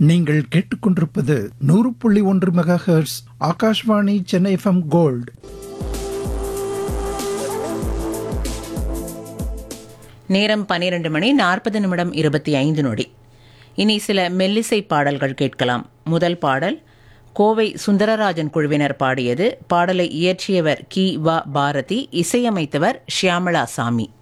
நீங்கள் கேட்டுக்கொண்டிருப்பது 100.1 megahertz Akashvani Chennai FM gold. நேரம் 12:40 இனி சில மெல்லிசை பாடல்கள் கேட்கலாம். முதல் பாடல் கோவை சுந்தரராஜன் குழுவினர் பாடியது. பாடலை இயற்றியவர் கி. வ. பாரதி, இசையமைத்தவர் ஷியாமளா சாமி.